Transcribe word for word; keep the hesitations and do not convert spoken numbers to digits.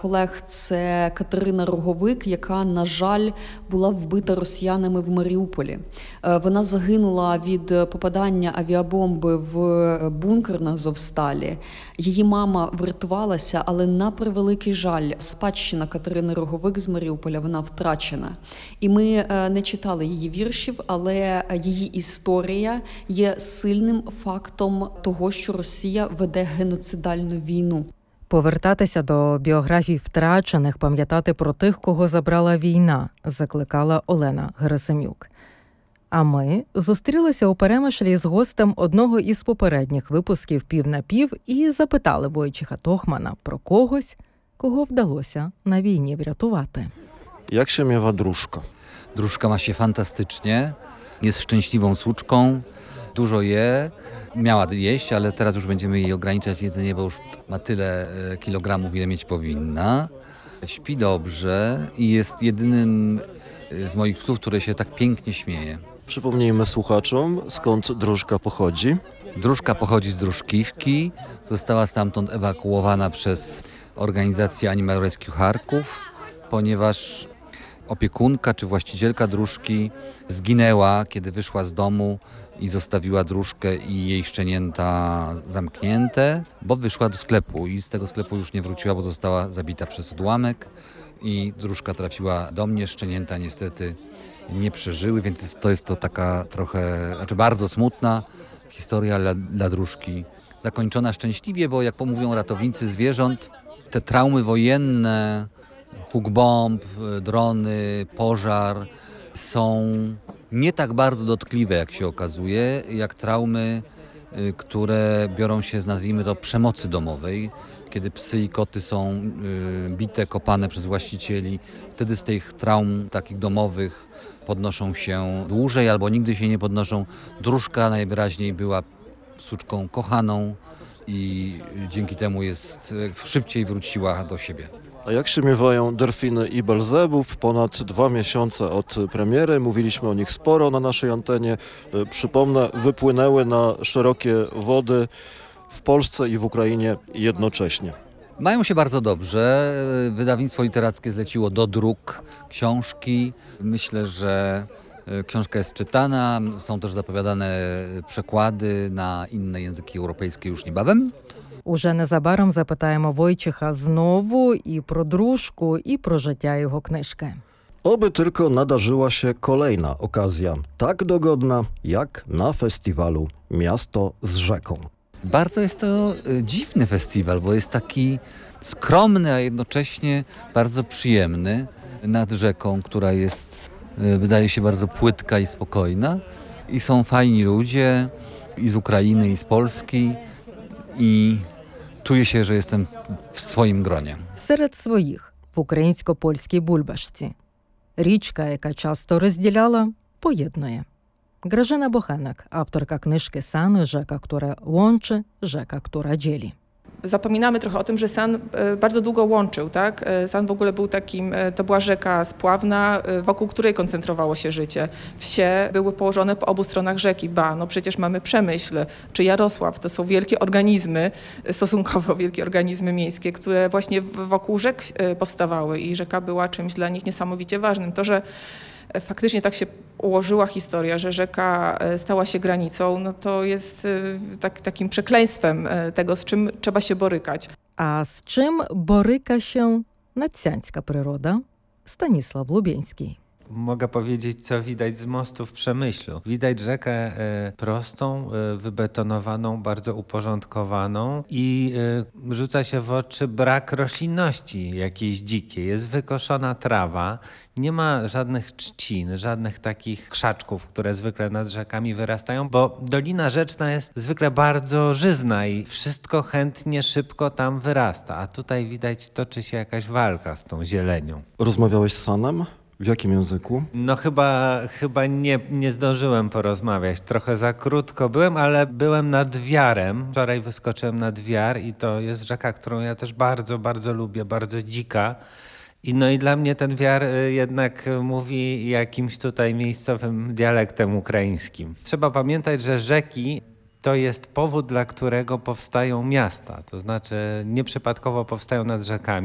Колег – це Катерина Роговик, яка, на жаль, була вбита росіянами в Маріуполі. Вона загинула від попадання авіабомби в бункер на Азовсталі. Її мама врятувалася, але на превеликий жаль, спадщина Катерини Роговик з Маріуполя, вона втрачена. І ми не читали її віршів, але її історія є сильним фактом того, що Росія веде геноцидальну війну. Повертатися до біографій втрачених, пам'ятати про тих, кого забрала війна, закликала Олена Герасим'юк. А ми зустрілися у Перемишлі з гостем одного із попередніх випусків «Пів на пів» і запитали Войцеха Тохмана про когось, кого вдалося на війні wratować. Jak się miewa dróżka? Dróżka ma się fantastycznie, jest szczęśliwą suczką, dużo je. Miała jeść, ale teraz już będziemy jej ograniczać jedzenie, bo już ma tyle kilogramów, ile mieć powinna. Śpi dobrze i jest jedynym z moich psów, który się tak pięknie śmieje. Przypomnijmy słuchaczom, skąd dróżka pochodzi. Dróżka pochodzi z Dróżkiwki, została stamtąd ewakuowana przez organizację Animal Rescue Charków, ponieważ opiekunka czy właścicielka dróżki zginęła, kiedy wyszła z domu i zostawiła dróżkę i jej szczenięta zamknięte, bo wyszła do sklepu i z tego sklepu już nie wróciła, bo została zabita przez odłamek i dróżka trafiła do mnie, szczenięta niestety nie przeżyły, więc to jest to taka trochę, znaczy bardzo smutna historia dla, dla dróżki. Zakończona szczęśliwie, bo jak pomówią ratownicy zwierząt, te traumy wojenne, huk bomb, drony, pożar są nie tak bardzo dotkliwe, jak się okazuje, jak traumy, które biorą się z, nazwijmy to, przemocy domowej, kiedy psy i koty są bite, kopane przez właścicieli. Wtedy z tych traum takich domowych podnoszą się dłużej albo nigdy się nie podnoszą. Dróżka najwyraźniej była suczką kochaną i dzięki temu jest, szybciej wróciła do siebie. A jak się miewają delfiny i Belzebub? Ponad dwa miesiące od premiery, mówiliśmy o nich sporo na naszej antenie. Przypomnę, wypłynęły na szerokie wody w Polsce i w Ukrainie jednocześnie. Mają się bardzo dobrze. Wydawnictwo literackie zleciło do druk książki. Myślę, że książka jest czytana. Są też zapowiadane przekłady na inne języki europejskie już niebawem. Уже незабаром запитаємо Войцеха знову і про дружку, і про життя його книжки. Oby tylko nadarzyła się kolejna okazja, tak dogodna jak na festiwalu Miasto z rzeką. Bardzo jest to dziwny festiwal, bo jest taki skromny, a jednocześnie bardzo przyjemny nad rzeką, która jest, wydaje się, bardzo płytka i spokojna. I są fajni ludzie i z Ukrainy, i z Polski. I czuję się, że jestem w swoim gronie. Серед своїх в українсько-польській бульбашці. Річка, яка часто розділяла, поєднує. Grażyna Bochenek, авторка книжки «San», rzeka, która łączy, rzeka, która dzieli. Zapominamy trochę o tym, że San bardzo długo łączył, tak? San w ogóle był takim, to była rzeka spławna, wokół której koncentrowało się życie. Wsie były położone po obu stronach rzeki. Ba, no przecież mamy Przemyśl czy Jarosław. To są wielkie organizmy, stosunkowo wielkie organizmy miejskie, które właśnie wokół rzek powstawały i rzeka była czymś dla nich niesamowicie ważnym. To, że faktycznie tak się ułożyła historia, że rzeka stała się granicą, no to jest tak, takim przekleństwem tego, z czym trzeba się borykać. А з чим боryka się nadsiańska przyroda? Stanisław Lubieński. Mogę powiedzieć, co widać z mostu w Przemyślu. Widać rzekę e, prostą, e, wybetonowaną, bardzo uporządkowaną i e, rzuca się w oczy brak roślinności jakiejś dzikiej. Jest wykoszona trawa, nie ma żadnych trzcin, żadnych takich krzaczków, które zwykle nad rzekami wyrastają, bo Dolina Rzeczna jest zwykle bardzo żyzna i wszystko chętnie, szybko tam wyrasta, a tutaj widać toczy się jakaś walka z tą zielenią. Rozmawiałeś z Sanem? W jakim języku? No chyba, chyba nie, nie zdążyłem porozmawiać. Trochę za krótko byłem, ale byłem nad Wiarem. Wczoraj wyskoczyłem nad Wiar i to jest rzeka, którą ja też bardzo, bardzo lubię, bardzo dzika. I no i dla mnie ten Wiar jednak mówi jakimś tutaj miejscowym dialektem ukraińskim. Trzeba pamiętać, że rzeki to jest powód, dla którego powstają miasta. To znaczy nieprzypadkowo powstają nad rzekami.